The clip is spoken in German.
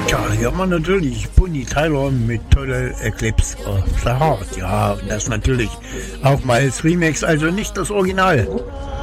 Tja, hier haben wir natürlich Bonnie Tyler mit Total Eclipse of the Heart. Ja, und das natürlich auch mal als Remix, also nicht das Original.